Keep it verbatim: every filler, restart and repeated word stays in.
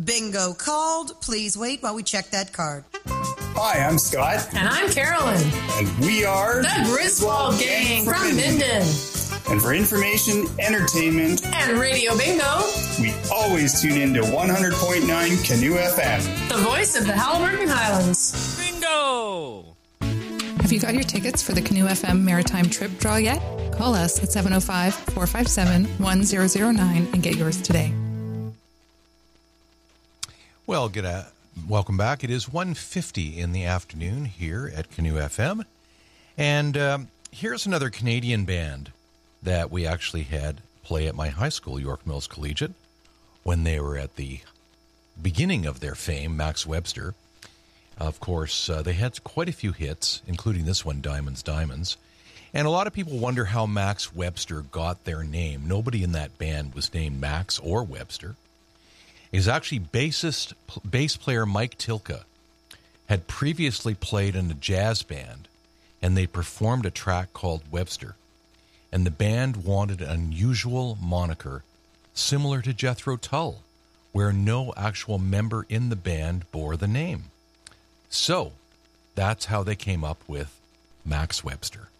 Bingo called. Please wait while we check that card. Hi, I'm Scott. And I'm Carolyn. And we are the Griswold Gang from Minden. And for information, entertainment, and Radio Bingo, we always tune in to one hundred point nine Canoe F M. The voice of the Haliburton Highlands. Bingo! Have you got your tickets for the Canoe F M Maritime Trip Draw yet? Call us at seven oh five, four five seven, one zero zero nine and get yours today. Well, good uh, welcome back. It is one fifty in the afternoon here at Canoe F M. And um, here's another Canadian band that we actually had play at my high school, York Mills Collegiate, when they were at the beginning of their fame, Max Webster. Of course, uh, they had quite a few hits, including this one, Diamonds, Diamonds. And a lot of people wonder how Max Webster got their name. Nobody in that band was named Max or Webster. It was actually bassist, bass player Mike Tilka had previously played in a jazz band, and they performed a track called Webster. And the band wanted an unusual moniker similar to Jethro Tull, where no actual member in the band bore the name. So that's how they came up with Max Webster.